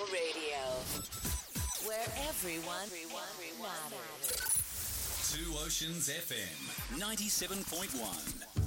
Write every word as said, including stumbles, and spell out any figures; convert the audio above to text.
Radio, where everyone, everyone matters. Two Oceans F M, ninety-seven point one.